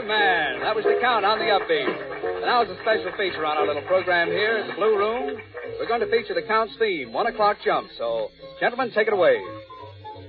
man. That was the Count on the upbeat. And now, as a special feature on our little program here at the Blue Room, we're going to feature the Count's theme, 1 o'clock jump. So, gentlemen, take it away.